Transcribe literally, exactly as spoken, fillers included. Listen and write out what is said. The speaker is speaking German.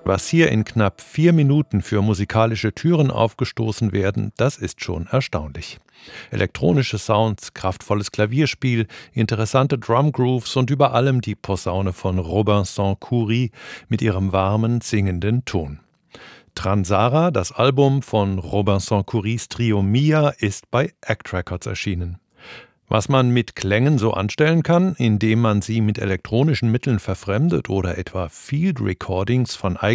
Was hier in knapp vier Minuten für musikalische Türen aufgestoßen werden, das ist schon erstaunlich. Elektronische Sounds, kraftvolles Klavierspiel, interessante Drumgrooves und über allem die Posaune von Robinson Khoury mit ihrem warmen, singenden Ton. Transara, das Album von Robinson Khourys Trio Mia, ist bei Act Records erschienen. Was man mit Klängen so anstellen kann, indem man sie mit elektronischen Mitteln verfremdet oder etwa Field Recordings von